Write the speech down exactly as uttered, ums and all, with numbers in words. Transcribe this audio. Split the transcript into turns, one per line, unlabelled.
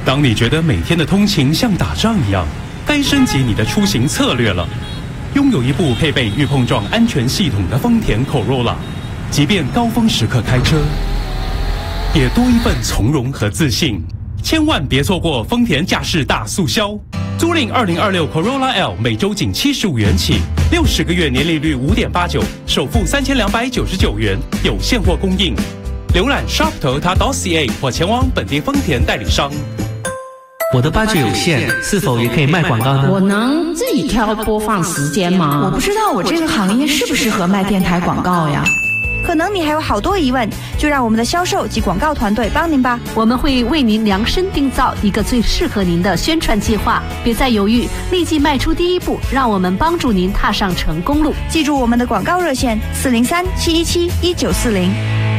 当你觉得每天的通勤像打仗一样，该升级你的出行策略了。拥有一部配备预碰撞安全系统的丰田 Corolla， 即便高峰时刻开车，也多一份从容和自信。千万别错过丰田驾驶大促销，租赁二零二六 Corolla L 每周仅七十五元起，六十个月年利率五点八九，首付三千两百九十九元，有现货供应。浏览 shop toyota dot c a 或前往本地丰田代理商。
我的八 G 有限，是否也可以卖广告呢？
我能自己挑播放时间吗？
我不知道我这个行业适不适合卖电台广告呀。
可能你还有好多疑问，就让我们的销售及广告团队帮您吧。
我们会为您量身定造一个最适合您的宣传计划，别再犹豫，立即迈出第一步，让我们帮助您踏上成功路。
记住我们的广告热线：四零三七一七一九四零。